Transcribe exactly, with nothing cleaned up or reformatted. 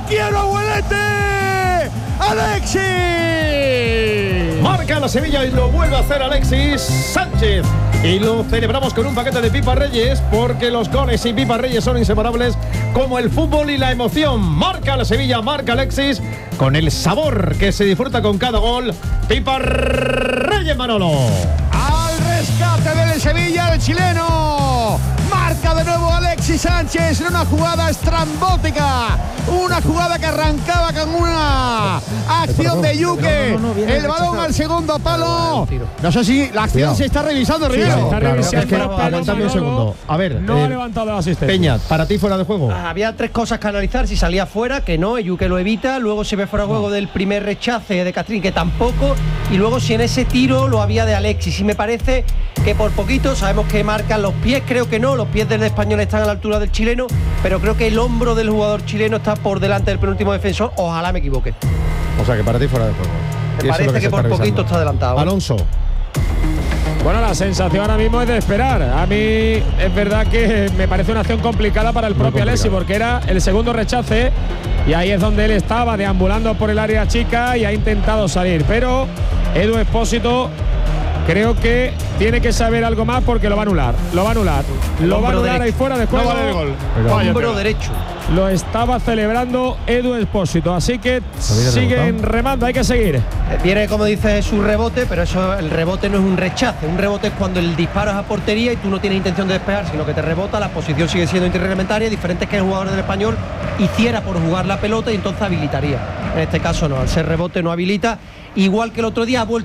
quiero, abuelete. Alexis. Marca la Sevilla y lo vuelve a hacer Alexis Sánchez. Y lo celebramos con un paquete de Pipa Reyes, porque los goles y Pipa Reyes son inseparables como el fútbol y la emoción. Marca la Sevilla, marca Alexis, con el sabor que se disfruta con cada gol. Pipa Reyes, Manolo. Al rescate del Sevilla, el chileno. Marca de nuevo Alexis Sánchez en una jugada estrambótica. Una jugada que arrancaba con una acción de Yuque. No, no, no, el balón al segundo palo. No sé si la acción Cuidado. se está revisando, Rivero. Sí, está claro, es que, aguantadme un segundo. A ver, no eh, ha levantado la asistencia. Peña, para ti fuera de juego. Ah, había tres cosas que analizar. Si salía fuera, que no, Yuque lo evita. Luego se ve fuera de juego del primer rechace de Castrín, que tampoco. Y luego si en ese tiro lo había de Alexis. Y me parece que por poquito, sabemos que marcan los pies, creo que no. Los pies del español están a la altura del chileno, pero creo que el hombro del jugador chileno está por delante del penúltimo defensor. Ojalá me equivoque. O sea que para ti fuera de juego. Me parece que, que por poquito revisando. Está adelantado. Alonso. Bueno, la sensación ahora mismo es de esperar. A mí es verdad que me parece una acción complicada para el Muy propio Alexis, porque era el segundo rechace y ahí es donde él estaba deambulando por el área chica y ha intentado salir. Pero Edu Expósito creo que tiene que saber algo más, porque lo va a anular. Lo va a anular. Lo va a anular ahí fuera de juego. No vale el gol. Hombro derecho. Lo estaba celebrando Edu Expósito, así que siguen remando, hay que seguir. Viene, como dice, su rebote, pero eso, el rebote no es un rechace. Un rebote es cuando el disparo es a portería y tú no tienes intención de despejar, sino que te rebota, la posición sigue siendo interreglamentaria. Diferente es que el jugador del Español hiciera por jugar la pelota y entonces habilitaría. En este caso no, al ser rebote no habilita. Igual que el otro día ha vuelto